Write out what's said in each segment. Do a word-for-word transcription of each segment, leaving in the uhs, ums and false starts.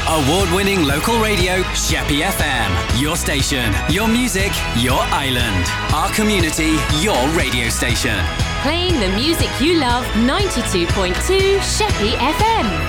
Award-winning local radio, Sheppey F M. Your station, your music, your island. Our community, your radio station. Playing the music you love, ninety-two point two Sheppey F M.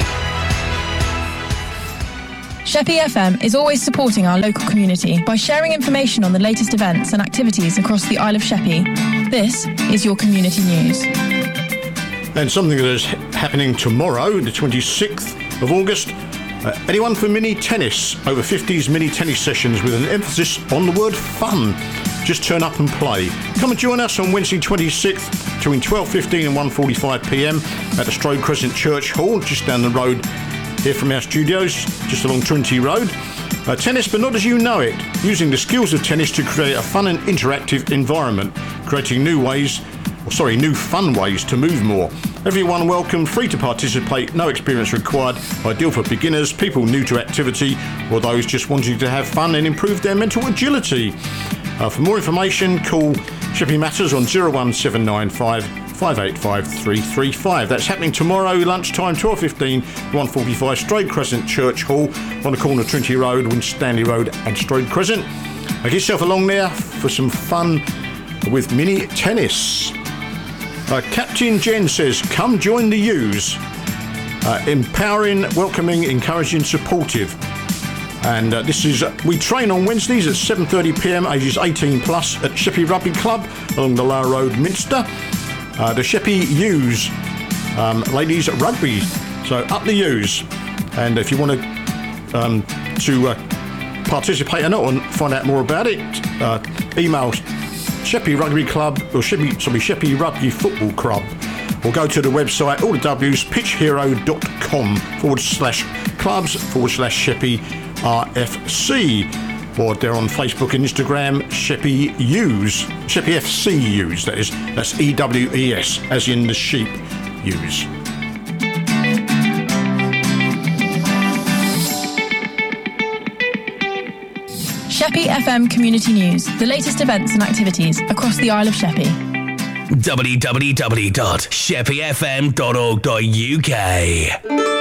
Sheppey F M is always supporting our local community by sharing information on the latest events and activities across the Isle of Sheppey. This is your community news. And something that is happening tomorrow, the twenty-sixth of August. Uh, anyone for mini tennis? Over fifties mini tennis sessions with an emphasis on the word fun. Just turn up and play. Come and join us on Wednesday twenty-sixth between twelve fifteen and one forty-five p m at the Strode Crescent Church Hall, just down the road here from our studios, just along Trinity Road. Uh, tennis, but not as you know it. Using the skills of tennis to create a fun and interactive environment, creating new ways, or sorry, new fun ways to move more. Everyone welcome, free to participate, no experience required, ideal for beginners, people new to activity, or those just wanting to have fun and improve their mental agility. Uh, for more information, call Sheppey Matters on zero one seven nine five, five eight five, three three five. That's happening tomorrow, lunchtime, twelve fifteen, one forty-five, Strode Crescent Church Hall, on the corner of Trinity Road, Winstanley Road and Strode Crescent. Uh, get yourself along there for some fun with mini tennis. Uh, Captain Jen says, come join the U's. Uh, empowering, welcoming, encouraging, supportive. And uh, this is, uh, we train on Wednesdays at seven thirty p m, ages eighteen plus, at Sheppey Rugby Club along the Lower Road, Minster. Uh, the Sheppey U's, um, ladies rugby. So up the U's. And if you want to um, to uh, participate in it or find out more about it, uh, email Sheppey Rugby Club, or Sheppey, sorry, Sheppey Rugby Football Club, or go to the website, all the W's, pitchhero.com forward slash clubs forward slash Sheppey R F C, or they're on Facebook and Instagram, Sheppey U's, Sheppey F C U's, that is, that's E W E S, as in the sheep U's. Sheppey F M Community News, the latest events and activities across the Isle of Sheppey. w w w dot sheppey f m dot org dot u k